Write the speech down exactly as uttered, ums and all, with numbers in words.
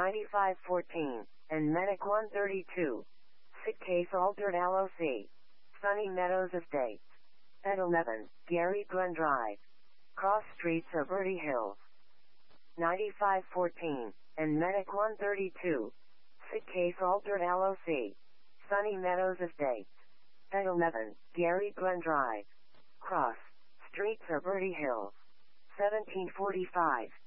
ninety-five fourteen, and Medic one thirty-two. Sit case altered L O C. Sunny Meadows Estates. At eleven, Gary Glen Drive. Cross Streets of Bertie Hills. ninety-five fourteen, and Medic one thirty-two. Sit case altered L O C. Sunny Meadows Estates. At eleven, Gary Glen Drive. Cross Streets of Bertie Hills. seventeen forty-five.